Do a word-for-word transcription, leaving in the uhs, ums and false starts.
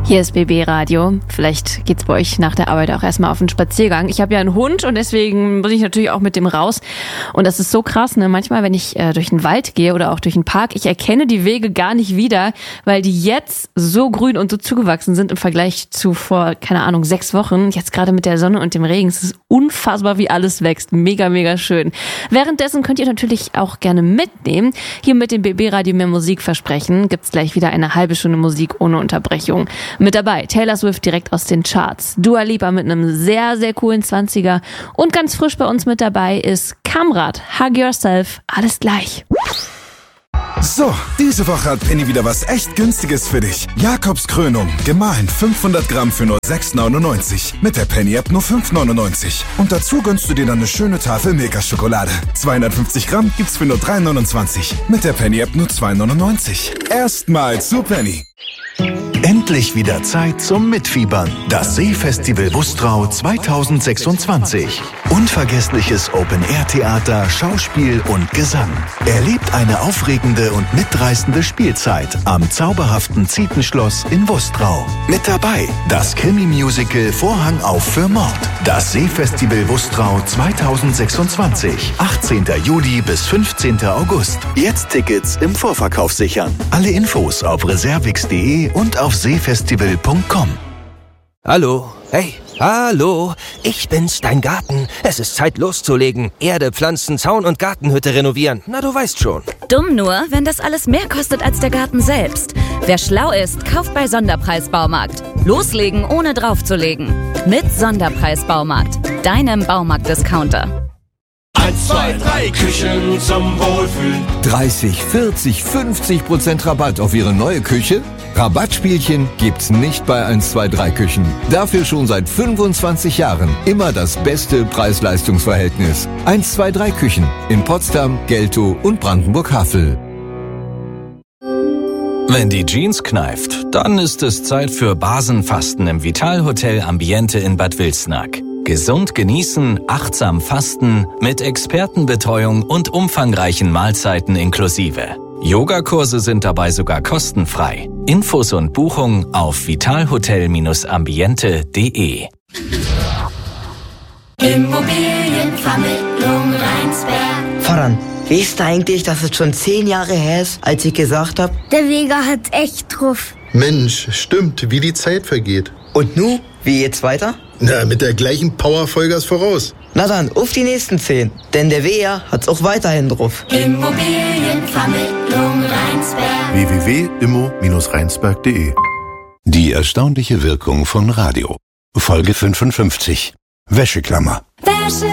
Hier ist B B Radio. Vielleicht geht's bei euch nach der Arbeit auch erstmal auf einen Spaziergang. Ich habe ja einen Hund und deswegen muss ich natürlich auch mit dem raus. Und das ist so krass, ne? Manchmal, wenn ich äh, durch den Wald gehe oder auch durch den Park, ich erkenne die Wege gar nicht wieder, weil die jetzt so grün und so zugewachsen sind im Vergleich zu vor, keine Ahnung, sechs Wochen. Jetzt gerade mit der Sonne und dem Regen. Es ist unfassbar, wie alles wächst. Mega, mega schön. Währenddessen könnt ihr natürlich auch gerne mitnehmen. Hier mit dem B B Radio mehr Musik versprechen. Gibt's gleich wieder eine halbe Stunde Musik ohne Unterbrechung. Mit dabei Taylor Swift direkt aus den Charts, Dua Lipa mit einem sehr, sehr coolen zwanziger und ganz frisch bei uns mit dabei ist Kamrat, Hug Yourself, alles gleich. So, diese Woche hat Penny wieder was echt Günstiges für dich. Jakobs Krönung, gemahlen fünfhundert Gramm für nur sechs neunundneunzig. Mit der Penny-App nur fünf neunundneunzig. Und dazu gönnst du dir dann eine schöne Tafel Milka-Schokolade. zweihundertfünfzig Gramm gibt's für nur drei neunundzwanzig. Mit der Penny-App nur zwei neunundneunzig. Erstmal zu Penny. Endlich wieder Zeit zum Mitfiebern. Das Seefestival Wustrau zweitausendsechsundzwanzig. Unvergessliches Open-Air-Theater, Schauspiel und Gesang. Erlebt eine aufregende und mitreißende Spielzeit am zauberhaften Zietenschloss in Wustrau. Mit dabei das Krimi-Musical Vorhang auf für Mord. Das Seefestival Wustrau zweitausendsechsundzwanzig. achtzehnten Juli bis fünfzehnten August. Jetzt Tickets im Vorverkauf sichern. Alle Infos auf reservix punkt de und auf seefestival punkt com. Hallo, hey, hallo, ich bin's, dein Garten. Es ist Zeit loszulegen. Erde, Pflanzen, Zaun und Gartenhütte renovieren. Na, du weißt schon. Dumm nur, wenn das alles mehr kostet als der Garten selbst. Wer schlau ist, kauft bei Sonderpreis Baumarkt. Loslegen, ohne draufzulegen. Mit Sonderpreis Baumarkt, deinem Baumarkt-Discounter. Eins, zwei, drei Küchen zum Wohlfühlen. dreißig, vierzig, fünfzig Prozent Rabatt auf Ihre neue Küche? Rabattspielchen gibt's nicht bei eins, zwei, drei Küchen. Dafür schon seit fünfundzwanzig Jahren immer das beste Preis-Leistungs-Verhältnis. eins, zwei, drei Küchen in Potsdam, Geltow und Brandenburg-Havel. Wenn die Jeans kneift, dann ist es Zeit für Basenfasten im Vitalhotel Ambiente in Bad Wilsnack. Gesund genießen, achtsam fasten, mit Expertenbetreuung und umfangreichen Mahlzeiten inklusive. Yogakurse sind dabei sogar kostenfrei. Infos und Buchung auf vitalhotel ambiente punkt de. Immobilienvermittlung Rheinsberg. Voran, weißt du eigentlich, dass es schon zehn Jahre her ist, als ich gesagt habe? Der Vega hat echt drauf. Mensch, stimmt, wie die Zeit vergeht. Und nu, wie geht's weiter? Na, mit der gleichen Power Vollgas voraus. Na dann, auf die nächsten zehn. Denn der Vega hat's auch weiterhin drauf. Immobilienvermittlung Rheinsberg. w w w punkt immo Bindestrich rheinsberg punkt de. Die erstaunliche Wirkung von Radio. Folge fünfundfünfzig. Wäscheklammer. Wäsche